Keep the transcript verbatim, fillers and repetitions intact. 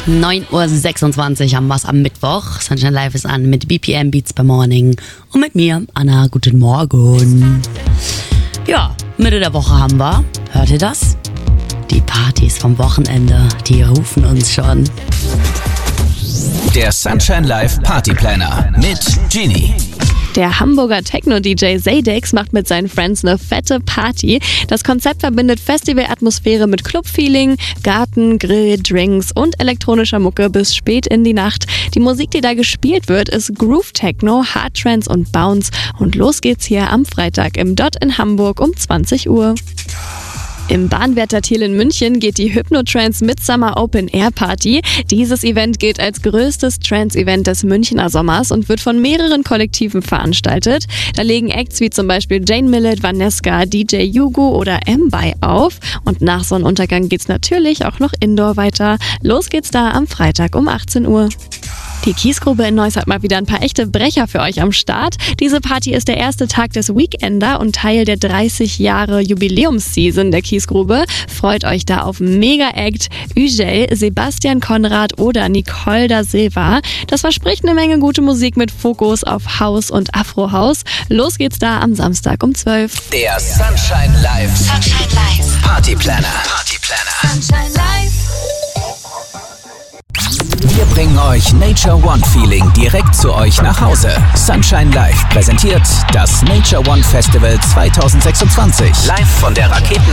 neun Uhr sechsundzwanzig haben wir's am Mittwoch. Sunshine Live ist an mit B P M Beats by Morning und mit mir, Anna. Guten Morgen. Ja, Mitte der Woche haben wir. Hört ihr das? Die Partys vom Wochenende, die rufen uns schon. Der Sunshine Live Party Planner mit Genie. Der Hamburger Techno-D J Zaydex macht mit seinen Friends eine fette Party. Das Konzept verbindet Festivalatmosphäre mit Clubfeeling, Garten, Grill, Drinks und elektronischer Mucke bis spät in die Nacht. Die Musik, die da gespielt wird, ist Groove Techno, Hard Trance und Bounce. Und los geht's hier am Freitag im Dot in Hamburg um zwanzig Uhr. Im Bahnwärter Thiel in München geht die Hypnotrance Midsummer Open Air Party. Dieses Event gilt als größtes Trance-Event des Münchner Sommers und wird von mehreren Kollektiven veranstaltet. Da legen Acts wie zum Beispiel Jane Millet, Vanesca, D J Yugo oder M-By auf. Und nach Sonnenuntergang geht's natürlich auch noch indoor weiter. Los geht's da am Freitag um achtzehn Uhr. Die Kiesgrube in Neuss hat mal wieder ein paar echte Brecher für euch am Start. Diese Party ist der erste Tag des Weekender und Teil der dreißig Jahre Jubiläumsseason der Kiesgrube. Freut euch da auf Mega-Act, Ugel, Sebastian Konrad oder Nicole da Silva. Das verspricht eine Menge gute Musik mit Fokus auf House und Afro-House. Los geht's da am Samstag um zwölf. Der Sunshine Live Sunshine Live Party Planner. Party Planner. Sunshine Live. Wir bringen euch Nature One Feeling direkt zu euch nach Hause. Sunshine Live präsentiert das Nature One Festival zwanzig sechsundzwanzig. Live von der Raketen